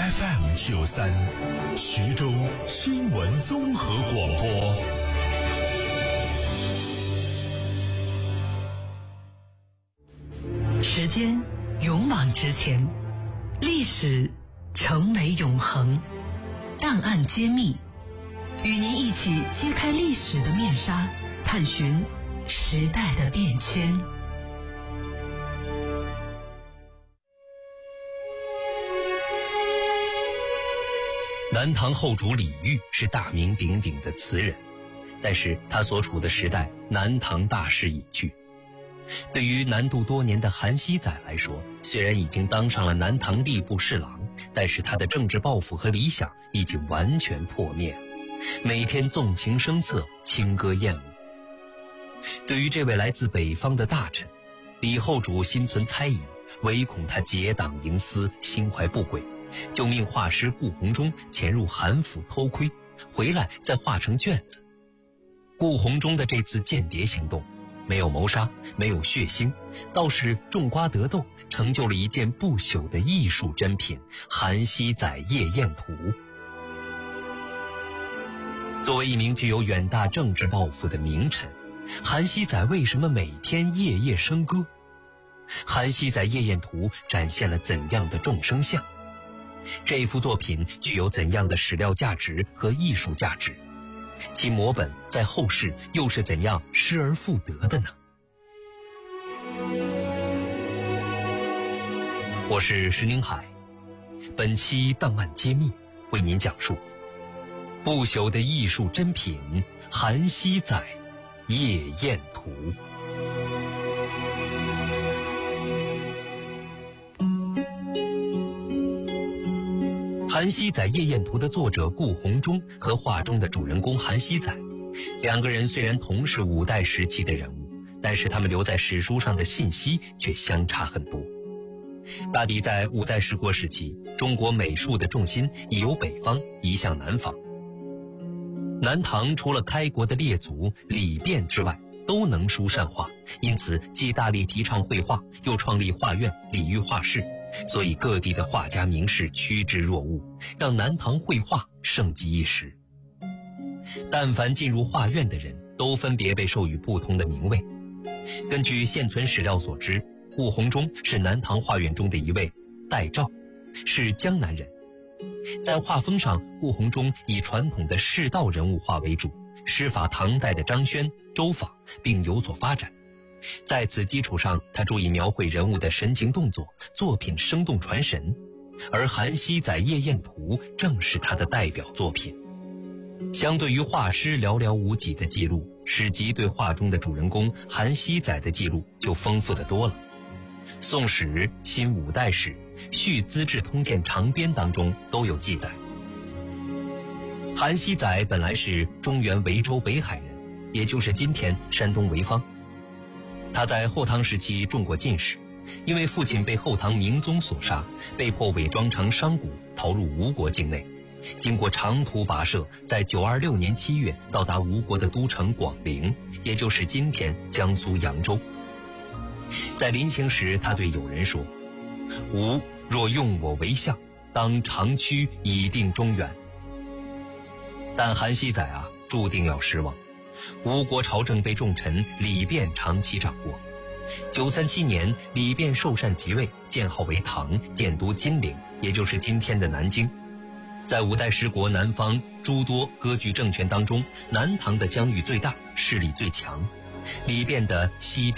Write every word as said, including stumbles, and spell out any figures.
F M 九三，徐州新闻综合广播。 时间勇往直前，历史成为永恒，档案揭秘，与您一起揭开历史的面纱，探寻时代的变迁。 南唐后主李煜是大名鼎鼎的词人，但是他所处的时代，南唐大势已去。对于南渡多年的韩熙载来说，虽然已经当上了南唐吏部侍郎，但是他的政治抱负和理想已经完全破灭，每天纵情声色，轻歌艳舞。对于这位来自北方的大臣，李后主心存猜疑，唯恐他结党营私，心怀不轨，就命画师顾闳中潜入韩府偷窥，回来再画成卷子。顾闳中的这次间谍行动没有谋杀，没有血腥，倒是种瓜得豆，成就了一件不朽的艺术珍品《韩熙载夜宴图》。作为一名具有远大政治抱负的名臣，韩熙载为什么每天夜夜笙歌？韩熙载夜宴图展现了怎样的众生相？这幅作品具有怎样的史料价值和艺术价值？其摹本在后世又是怎样失而复得的呢？我是石宁海，本期档案揭秘为您讲述不朽的艺术珍品《韩熙载夜宴图》。《韩熙载夜宴图》的作者顾闳中和画中的主人公韩熙载，两个人虽然同是五代时期的人物，但是他们留在史书上的信息却相差很多。大抵在五代十国时期，中国美术的重心已由北方移向南方。南唐除了开国的列祖李昪之外，都能书善画，因此既大力提倡绘画，又创立画院、李煜画室，所以各地的画家名士趋之若鹜，让南唐绘画盛极一时。但凡进入画院的人，都分别被授予不同的名位。根据现存史料所知，顾闳中是南唐画院中的一位代赵，是江南人。在画风上，顾闳中以传统的士道人物画为主，师法唐代的张轩、周昉，并有所发展。在此基础上，他注意描绘人物的神情动作，作品生动传神，而《韩熙载夜宴图》正是他的代表作品。相对于画师寥寥无几的记录，史籍对画中的主人公韩熙载的记录就丰富得多了。《宋史》《新五代史》《续资治通鉴长编》当中都有记载。韩熙载本来是中原维州北海人，也就是今天山东潍坊。他在后唐时期中过进士，因为父亲被后唐明宗所杀，被迫伪装成商贾逃入吴国境内。经过长途跋涉，在九二六年七月到达吴国的都城广陵，也就是今天江苏扬州。在临行时，他对友人说：“吾若用我为相，当长驱以定中原。”但韩熙载啊，注定要失望。吴国朝政被重臣李昪长期掌握。九三七年，李昪受禅即位，建号为唐，建都金陵，也就是今天的南京。在五代十国南方诸多割据政权当中，南唐的疆域最大，势力最强。李昪的西边